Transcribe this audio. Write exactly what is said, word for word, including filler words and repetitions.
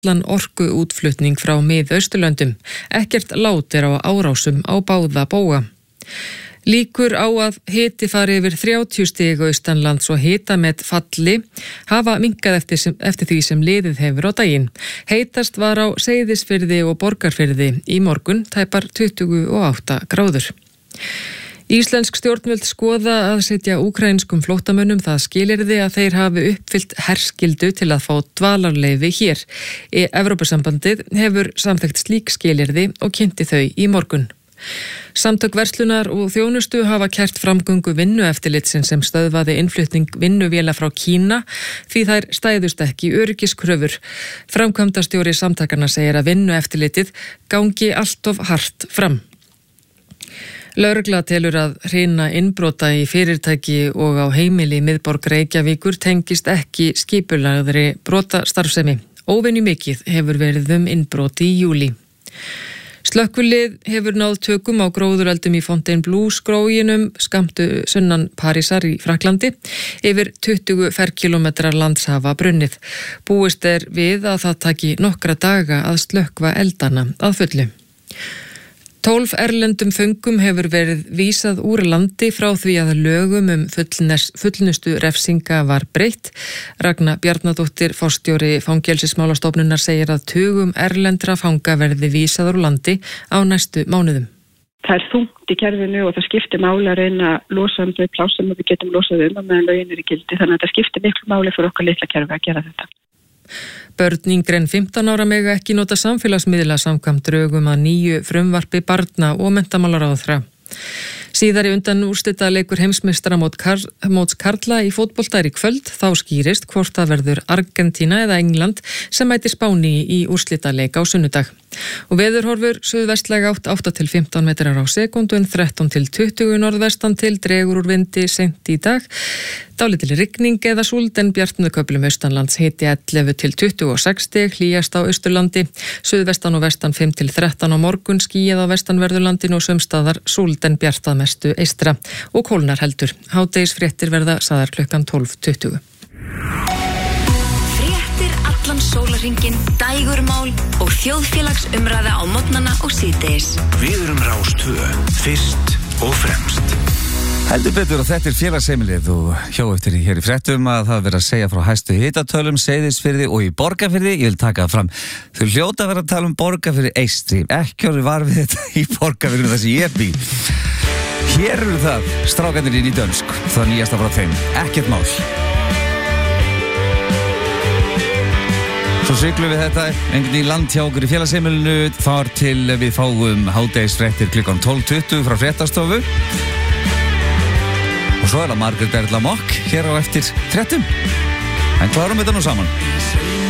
allan orkuútflutning frá Mið-Austurlöndum. Ekkert lát er á árásum á báða bóga. Líkur á að hiti fari yfir þrjátíu stig austanlands og hitamet falli hafa minnkað eftir, sem, eftir því sem liðið hefur á daginn. Heitast var á Seyðisfirði og Borgarfirði í morgun tæpar tuttugu og átta gráður. Íslensk stjórnvöld skoða að setja úkraínskum flóttamönnum það skilyrði að þeir hafi uppfyllt herskildu til að fá dvalarleyfi hér. Evrópusambandið hefur samþykkt slík skilyrði og kynnti þau í morgun. Samtök verslunar og þjónustu hafa kært framgöngu vinnueftirlitsins sem stöðvaði innflutning vinnuvéla frá Kína því þær stæðust ekki öryggiskröfur. Framkvæmdastjóri samtakanna segir að vinnueftirlitið gangi allt of hart fram. Lögregla telur að hrina innbrota í fyrirtæki og á heimili í miðborg Reykjavíkur tengist ekki skipulagðri brotastarfsemi. Óvenju mikið hefur verið um innbrot í júlí. Slökkvilið hefur náð tökum á gróðureldum í Fontainebleau-skóginum skammt sunnan Parísar í Frakklandi. Yfir tuttugu ferkílómetrar lands hafa brunnið. Búist er við að það taki nokkra daga að slökkva eldana að fullu. Tólf erlendum föngum hefur verið vísað úr landi frá því að lögum um fullnustu refsinga var breytt. Ragna Bjarnadóttir, forstjóri Fangelsismálastofnunar, segir að tugum erlendra fanga verði vísað úr landi á næstu mánuðum. Það er þungt í kerfinu og það skiptir máli að reyna að losa um þau pláss sem við getum losað um meðan lögin er í gildi. Þannig að það skiptir miklu máli fyrir okkar litla kerfi að gera þetta. Börn yngri en fimmtán ára mega ekki nota samfélagsmiðla samkvæmt drögum að nýju frumvarpi barna og menntamálaráðherra. Síðari undan úrslitaleikur heimsmeistaramót kar- móts karla í fótbolta er í kvöld. Þá skýrist hvort það verður Argentína eða England sem mætir Spáni í úrslitaleik á sunnudag. Og veðurhorfur suðvestlæg átt átta til fimmtán metrar á sekundu en þrettán til tuttugu norðvestan til, dregur úr vindi seint í dag. Dálítil rigning eða súld en bjart með köflum austanlands, hiti ellefu til tuttugu og sex stig, hlýjast á Austurlandi, suðvestan og vestan fimm til þrettán á morgun, skýjað á vestanverðurlandinu og sumstaðar súld en bjart að mestu eystra og kólnar heldur. Hádegisfréttir verða sagðar klukkan tólf tuttugu. Fréttir allan sólarhringinn, dægurmál og þjóðfélagsumræða á morgnana og síðdegis. Við erum Rás tvö, fyrst og fremst. Heldur betur og þetta er félagsheimilið og hjá eftir hér í fréttum að það verið að segja frá hæstu hitatölum, Seyðisfirði og í Borgarfirði. Ég vil taka það fram. Þau hljóta að vera að tala um Borgarfirði eystri. Ekki orðið var við þetta í Borgarfirði þar sem ég bý. Hér eru það strákarnir í dönsk. Það er nýjasta frá þeim. Ekkert mál. Svo siglum við þetta einhvern í land hjá okkur í félagsheimilinu þar til við fáum hádegisfréttir klukkan tólf tuttugu frá fréttastofu. Og svo er það Margrét Erla Mokk hér á eftir fréttum. En klárum þetta nú saman.